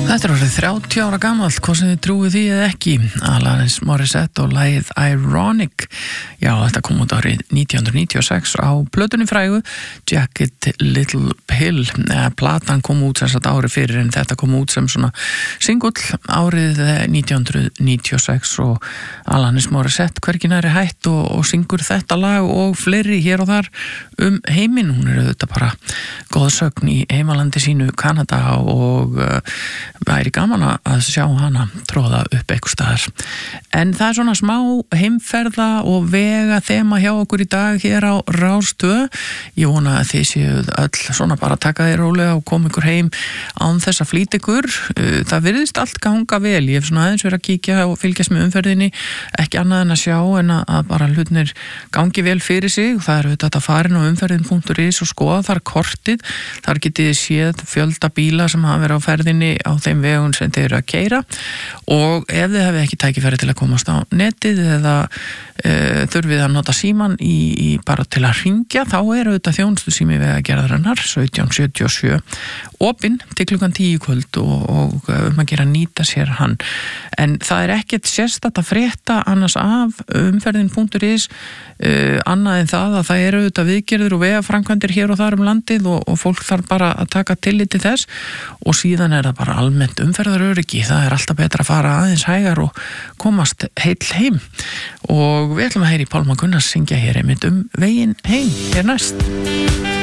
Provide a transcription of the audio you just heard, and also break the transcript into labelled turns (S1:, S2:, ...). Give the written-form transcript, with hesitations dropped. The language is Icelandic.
S1: Þetta orðið 30 ára gamalt, hvað sem þið trúið því eða ekki. Alanis Morissette og lagið Ironic. Já, þetta kom út árið 1996 á plötunni frægu Jagged Little Pill. Platan kom út sem sagt árið fyrir, en þetta kom út sem svona singull árið 1996 og Alanis Morissette hvergi næri hætt og syngur þetta lag og fleiri hér og þar heiminn. Hún auðvitað bara góð sögn í heimalandi sínu Kanada og væri gaman að sjá hana tróða upp eitthvað staðar. En það svona smá heimferða og vega þema hjá okkur í dag hér á Rás 2. Ég vona að þið séu öll svona bara taka þér rólega og koma ykkur heim án þess að flýta ykkur. Það virðist allt ganga vel. Ég hef svona aðeins verið að kíkja og fylgjast með umferðinni, ekki annað en að sjá en að bara hlutnir gangi vel fyrir sig. Það er auðvitað að farin á umferðin.is og skoða þar kortið. Þar getið þið séð fjölda bíla sem hafa verið á ferðinni á þeim vegum sem þeir eru að keyra, og ef þið hefði ekki tækifæri til að komast á netið eða þurfið að nota síman í bara til að hringja, þá er auðvitað þjónustusími Vegagerðarinnar 1777 opinn til klukkan 10 kvöld og að gera nýta sér hann. En það er ekkert sérstakt að frétta annars af umferðin.is annað en það að það eru auðvitað viðgerðir og vegaframkvæmdir hér og þar landið og fólk þarf bara að taka tillit til þess, og síðan er það bara almennt umferðaröryggi. Það er alltaf betra að fara aðeins hægar og komast heill heim. Og við ætlum að heyra í Pálma Gunnars syngja hér einmitt veginn heim hér næst.